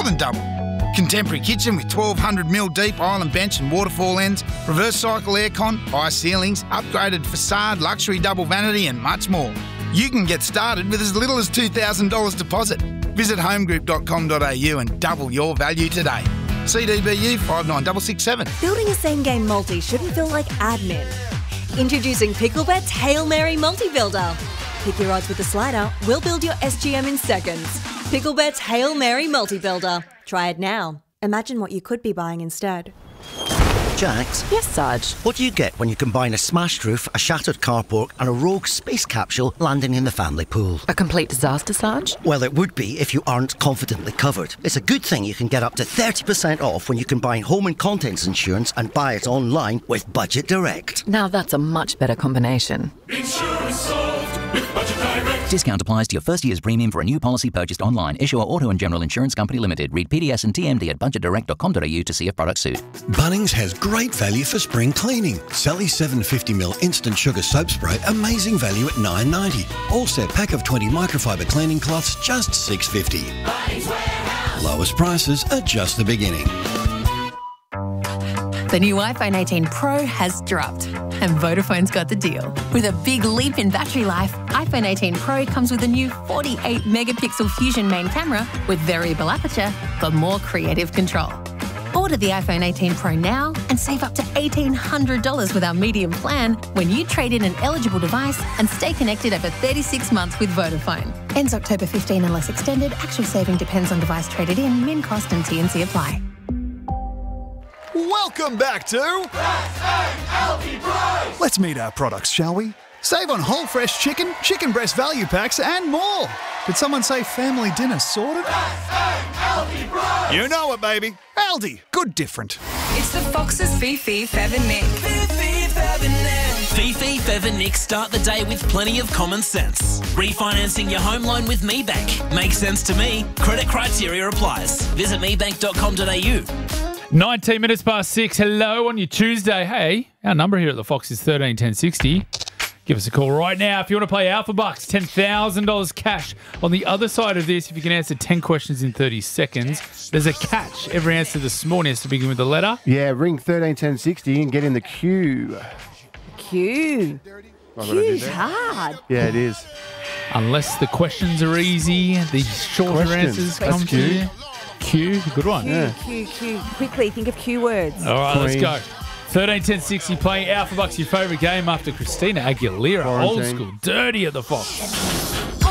than double. Contemporary kitchen with 1200mm deep island bench and waterfall ends, reverse cycle aircon, high ceilings, upgraded facade, luxury double vanity and much more. You can get started with as little as $2,000 deposit. Visit homegroup.com.au and double your value today. CDBU 59667. Building a same-game multi shouldn't feel like admin. Introducing Picklebet's Hail Mary Multi-Builder. Pick your odds with the slider, we'll build your SGM in seconds. Picklebet's Hail Mary Multi-Builder. Try it now. Imagine what you could be buying instead. Jax? Yes, Sarge? What do you get when you combine a smashed roof, a shattered carport and a rogue space capsule landing in the family pool? A complete disaster, Sarge? Well, it would be if you aren't confidently covered. It's a good thing you can get up to 30% off when you combine home and contents insurance and buy it online with Budget Direct. Now that's a much better combination. Insurance solved with Budget Direct. Discount applies to your first year's premium for a new policy purchased online. Issuer Auto and General Insurance Company Limited. Read PDS and TMD at budgetdirect.com.au to see if products suit. Bunnings has great value for spring cleaning. Sally 750ml instant sugar soap spray, amazing value at $9.90. All set pack of 20 microfiber cleaning cloths, just $6.50. Bunnings Warehouse. Lowest prices are just the beginning. The new iPhone 18 Pro has dropped, and Vodafone's got the deal. With a big leap in battery life, iPhone 18 Pro comes with a new 48-megapixel Fusion main camera with variable aperture for more creative control. Order the iPhone 18 Pro now and save up to $1,800 with our medium plan when you trade in an eligible device and stay connected over 36 months with Vodafone. Ends October 15 unless extended. Actual saving depends on device traded in. Min cost and T&C apply. Welcome back to Aldi Price. Let's meet our products, shall we? Save on whole fresh chicken, chicken breast value packs and more. Did someone say family dinner sorted? Aldi Price. You know it, baby. Aldi, good different. It's the Foxes Fifi, Fev and Nick. Fifi, Fev and Nick. Fifi, Fev and Nick start the day with plenty of common sense. Refinancing your home loan with MeBank. Makes sense to me. Credit criteria applies. Visit mebank.com.au. 19 minutes past 6. Hello on your Tuesday. Hey, our number here at the Fox is 13 10 60. Give us a call right now if you want to play Alpha Bucks. $10,000 cash. On the other side of this, if you can answer 10 questions in 30 seconds, there's a catch. Every answer this morning has to begin with a letter. Yeah, ring 13 10 60 and get in the queue. Q. Q's hard. Yeah, it is. Unless the questions are easy, the shorter answers come to you. Q, good one. Q. Quickly, think of Q words. All right, let's go. 13 10 60 playing Alpha Bucks, your favourite game after Christina Aguilera. Quarantine. Old school, dirty at the Fox.